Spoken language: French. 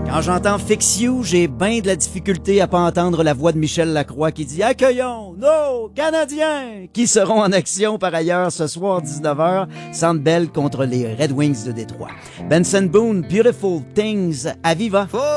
Quand j'entends Fix You, j'ai bien de la difficulté à pas entendre la voix de Michel Lacroix qui dit « Accueillons nos Canadiens » qui seront en action par ailleurs ce soir 19h, Centre Bell contre les Red Wings de Détroit. Benson Boone, Beautiful Things, à Viva!